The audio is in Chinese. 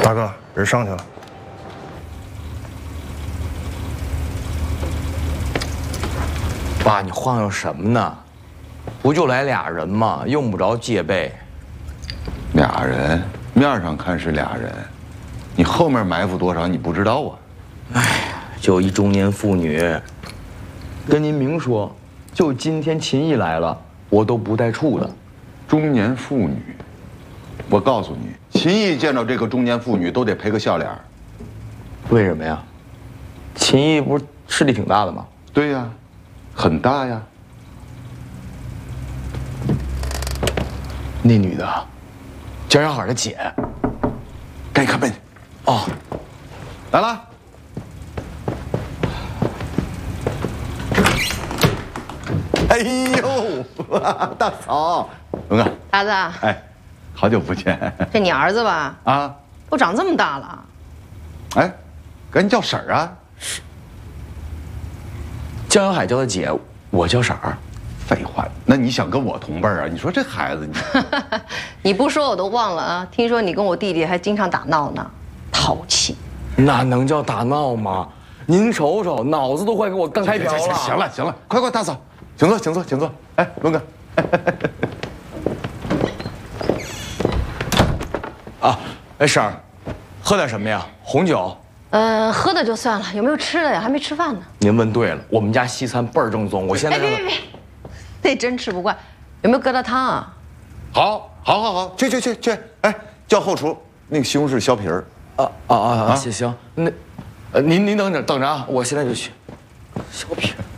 大哥，人上去了。 爸，你晃悠什么呢？不就来俩人吗？用不着戒备。 俩人，面上看是俩人，你后面埋伏多少你不知道啊？ 哎呀，就一中年妇女。跟您明说，就今天秦毅来了，我都不带怵的。 中年妇女，我告诉你，秦毅见到这个中年妇女都得赔个笑脸。 为什么呀？秦毅不是势力挺大的吗？ 对呀，很大呀。 那女的，江小海的姐。 赶紧看门去。 哦， 来了。哎呦，大嫂，龙哥， 达子， 哎，好久不见。 这你儿子吧？ 啊， 都长这么大了。 哎，赶紧叫婶儿啊。 江小海叫他姐，我叫婶儿。 废话，那你想跟我同辈儿啊？你说这孩子你， 你不说我都忘了啊！听说你跟我弟弟还经常打闹呢，淘气。 那能叫打闹吗？您瞅瞅，脑子都快给我干开瓢了。 行了行了，快，大嫂，请坐请坐请坐。哎，龙哥。 啊，哎婶儿，喝点什么呀？红酒。 喝的就算了，有没有吃的呀？还没吃饭呢。 您问对了，我们家西餐倍儿正宗。我现在别，那真吃不惯。有没有疙瘩汤啊？ 好，去，哎，叫后厨那个西红柿削皮儿。 行，那，您等着啊，我现在就去。削皮儿。